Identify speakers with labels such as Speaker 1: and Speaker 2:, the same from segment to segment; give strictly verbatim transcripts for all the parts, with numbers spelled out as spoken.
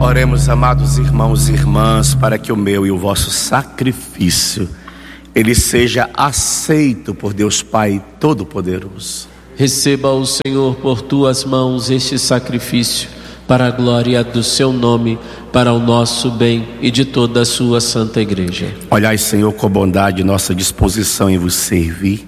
Speaker 1: Oremos, amados irmãos e irmãs, para que o meu e o vosso sacrifício, ele seja aceito por Deus Pai Todo-Poderoso.
Speaker 2: Receba o Senhor por tuas mãos este sacrifício, para a glória do seu nome, para o nosso bem e de toda a sua santa igreja.
Speaker 1: Olhai, Senhor, com bondade nossa disposição em vos servir,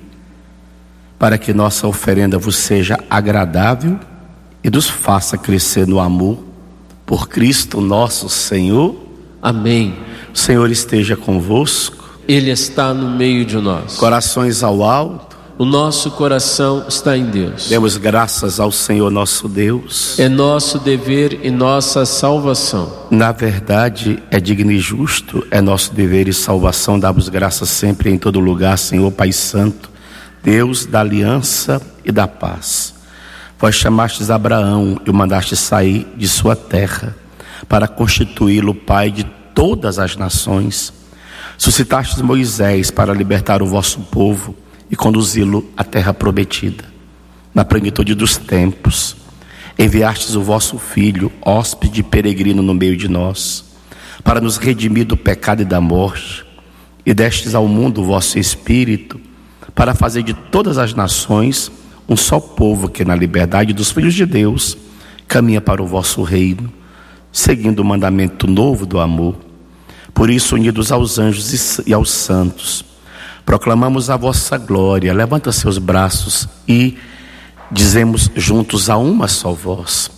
Speaker 1: para que nossa oferenda vos seja agradável e nos faça crescer no amor, por Cristo nosso Senhor.
Speaker 2: Amém.
Speaker 1: O Senhor esteja convosco.
Speaker 2: Ele está no meio de nós.
Speaker 1: Corações ao alto.
Speaker 2: O nosso coração está em Deus.
Speaker 1: Demos graças ao Senhor nosso Deus.
Speaker 2: É nosso dever e nossa salvação.
Speaker 1: Na verdade, é digno e justo, é nosso dever e salvação. Damos graças sempre em todo lugar, Senhor Pai Santo, Deus da aliança e da paz. Vós chamastes Abraão e o mandastes sair de sua terra, para constituí-lo pai de todas as nações. Suscitastes Moisés para libertar o vosso povo e conduzi-lo à terra prometida. Na plenitude dos tempos, enviastes o vosso Filho, hóspede peregrino no meio de nós, para nos redimir do pecado e da morte, e destes ao mundo o vosso Espírito, para fazer de todas as nações um só povo que, na liberdade dos filhos de Deus, caminha para o vosso reino, seguindo o mandamento novo do amor. Por isso, unidos aos anjos e aos santos, proclamamos a vossa glória. Levanta seus braços e dizemos juntos a uma só voz: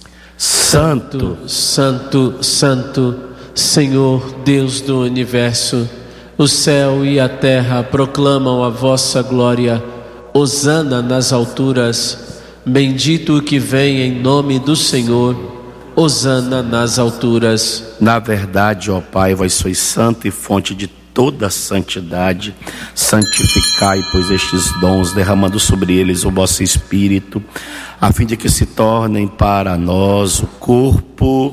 Speaker 1: Santo,
Speaker 2: Santo, Santo, Senhor Deus do universo, o céu e a terra proclamam a vossa glória. Hosana nas alturas, bendito o que vem em nome do Senhor. Hosana nas alturas.
Speaker 1: Na verdade, ó Pai, vós sois santo e fonte de toda santidade. Santificai, pois, estes dons, derramando sobre eles o vosso Espírito, a fim de que se tornem para nós o corpo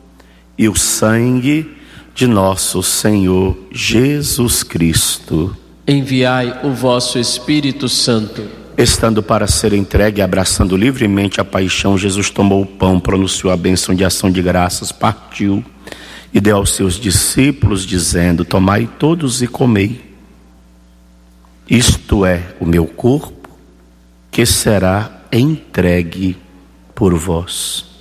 Speaker 1: e o sangue de nosso Senhor Jesus Cristo.
Speaker 2: Enviai o vosso Espírito Santo.
Speaker 1: Estando para ser entregue e abraçando livremente a paixão, Jesus tomou o pão, pronunciou a bênção de ação de graças, partiu e deu aos seus discípulos, dizendo: tomai todos e comei. Isto é o meu corpo, que será entregue por vós.